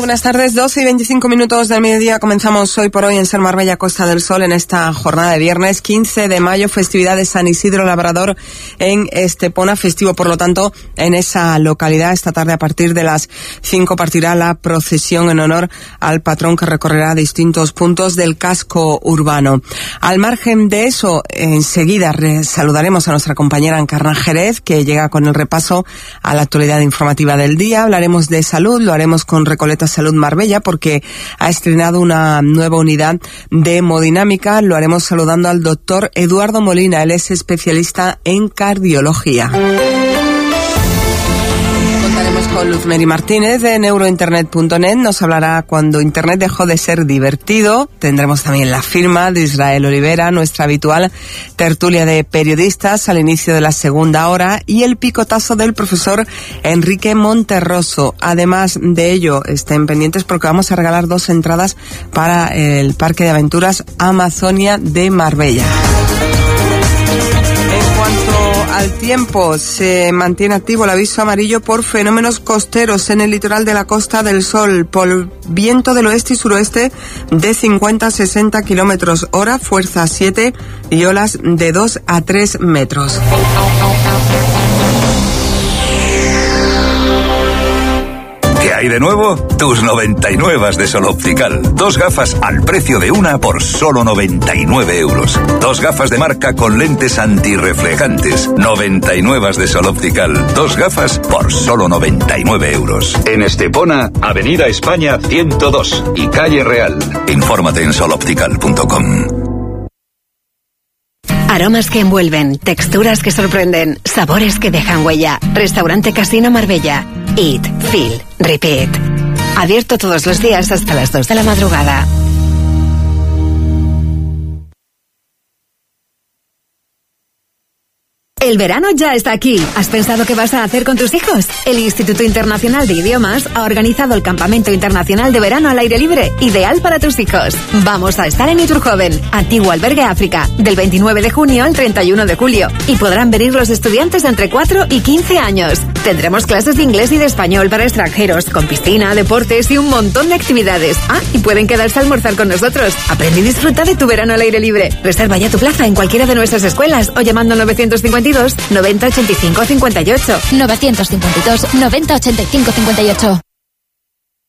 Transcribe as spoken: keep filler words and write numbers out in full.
Buenas tardes, doce y veinticinco minutos del mediodía. Comenzamos hoy por hoy en Ser Marbella, Costa del Sol, en esta jornada de viernes quince de mayo, festividad de San Isidro Labrador en Estepona, festivo por lo tanto en esa localidad. Esta tarde a partir de las cinco partirá la procesión en honor al patrón que recorrerá distintos puntos del casco urbano. Al margen de eso, enseguida saludaremos a nuestra compañera Encarna Jerez, que llega con el repaso a la actualidad informativa del día. Hablaremos de salud, lo haremos con Recoleta Salud Marbella, porque ha estrenado una nueva unidad de hemodinámica. Lo haremos saludando al doctor Eduardo Molina, él es especialista en cardiología. Contaremos con Luz Meri Martínez de neurointernet punto net, nos hablará cuando Internet dejó de ser divertido. Tendremos también la firma de Israel Olivera, nuestra habitual tertulia de periodistas al inicio de la segunda hora y el picotazo del profesor Enrique Monterroso. Además de ello, estén pendientes porque vamos a regalar dos entradas para el Parque de Aventuras Amazonia de Marbella. En cuanto al tiempo, se mantiene activo el aviso amarillo por fenómenos costeros en el litoral de la Costa del Sol, por viento del oeste y suroeste de cincuenta a sesenta kilómetros hora, fuerza siete y olas de dos a tres metros. ¿Qué hay de nuevo? Tus noventa y nueve de Sol Optical. Dos gafas al precio de una por solo noventa y nueve euros. Dos gafas de marca con lentes antirreflejantes. noventa y nueve de Sol Optical. Dos gafas por solo noventa y nueve euros. En Estepona, Avenida España ciento dos y Calle Real. Infórmate en sol optical punto com. Aromas que envuelven, texturas que sorprenden, sabores que dejan huella. Restaurante Casino Marbella. Eat, feel, repeat. Abierto todos los días hasta las dos de la madrugada. El verano ya está aquí. ¿Has pensado qué vas a hacer con tus hijos? El Instituto Internacional de Idiomas ha organizado el Campamento Internacional de Verano al aire libre, ideal para tus hijos. Vamos a estar en Iturjoven, antiguo albergue África, del veintinueve de junio al treinta y uno de julio. Y podrán venir los estudiantes de entre cuatro y quince años. Tendremos clases de inglés y de español para extranjeros, con piscina, deportes y un montón de actividades. Ah, y pueden quedarse a almorzar con nosotros. Aprende y disfruta de tu verano al aire libre. Reserva ya tu plaza en cualquiera de nuestras escuelas o llamando al novecientos cincuenta y dos noventa ochenta y cinco cincuenta y ocho. novecientos cincuenta y dos noventa ochenta y cinco cincuenta y ocho.